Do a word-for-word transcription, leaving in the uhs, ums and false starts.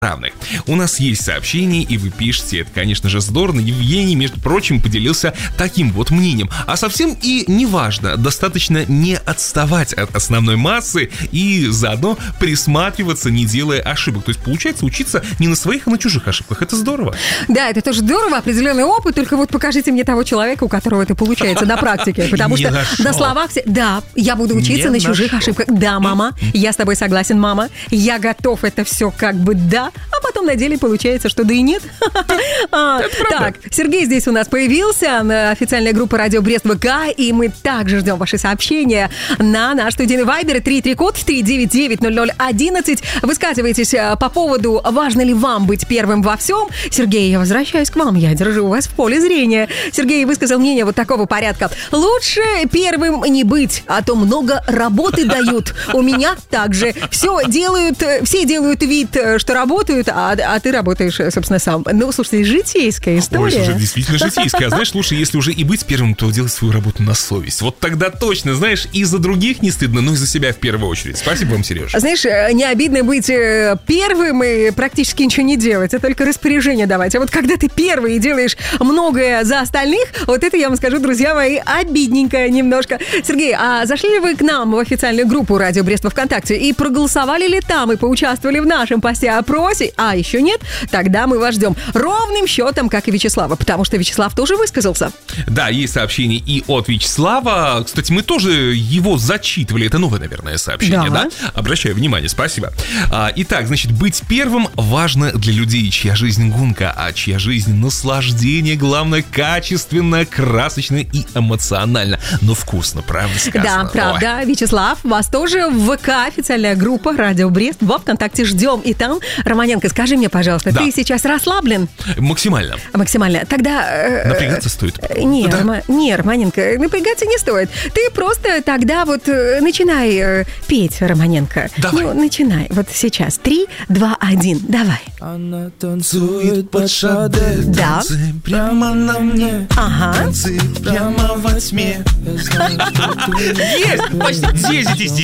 равных. У нас есть сообщение, и вы пишете, это, конечно же, здорово. Евгений, между прочим, поделился таким вот мнением. А совсем и не важно, достаточно не отставать от основной массы и заодно присматриваться, не делая ошибок. То есть, получается, учиться не на своих, а на чужих ошибках. Это здорово. Да, это тоже здорово, определенный опыт, только вот покажите мне того человека, у которого это получается на практике. Потому что на словах все... Да, я буду учиться на чужих ошибках. Да, мама, я с тобой согласен, мама. Я готов, это все как бы да. А потом на деле получается, что да и нет. а, так, Сергей здесь у нас появился, на официальная группа «Радио Брест» ВК, и мы также ждем ваши сообщения на наш студийный вайбер три три код три девять девять ноль ноль одиннадцать. Высказывайтесь по поводу, важно ли вам быть первым во всем. Сергей, я возвращаюсь к вам, я держу вас в поле зрения. Сергей высказал мнение вот такого порядка. Лучше первым не быть, а то много работы дают. У меня также. Все делают, все делают вид, что работают, а, а ты работаешь, собственно, сам. Ну, слушайте, житейская история. Ой, уже действительно житейская. А знаешь, лучше, если уже и быть первым, то делать свою работу на совесть. Вот тогда точно, знаешь, и за других не стыдно, но и за себя в первую очередь. Спасибо вам, Сереж. Знаешь, не обидно быть первым и практически ничего не делать, а только распоряжение давать. А вот когда ты первый и делаешь многое за остальных, вот это, я вам скажу, друзья мои, обидненько немножко. Сергей, а зашли ли вы к нам в официальную группу «Радио Брест» во ВКонтакте и проголосовали ли там, и поучаствовали в нашем посте-опросе? А, еще нет? Тогда мы вас ждем ровным счетом, как и Вячеслава, потому что Вячеслав тоже высказался. Да, есть сообщение и от Вячеслава. Кстати, мы тоже его зачитывали. Это новое, наверное, сообщение, да? да? Обращаю внимание, спасибо. А, итак, значит, быть первым важно для людей, чья жизнь гонка, а чья жизнь наслаждение, главное, качественно, красочно и эмоционально. Но вкусно, правда сказано? Да, правда. Ой. Вячеслав, вас тоже в ВК, официальная группа «Радио Брест». Во ВКонтакте ждем. И там, Романенко, скажи мне, пожалуйста, да. ты сейчас расслаблен? Максимально. Максимально. Тогда... Напрягаться стоит. Не, да. Рома... не, Романенко, напрягаться не стоит. Ты просто тогда вот начинай э, петь, Романенко. Давай. Ну, начинай. Вот сейчас. Три, два, один. Давай. Она танцует под шаде. Да. Танцы прямо на мне. Ага. Танцы прямо во тьме. Есть! Почти десять из десяти.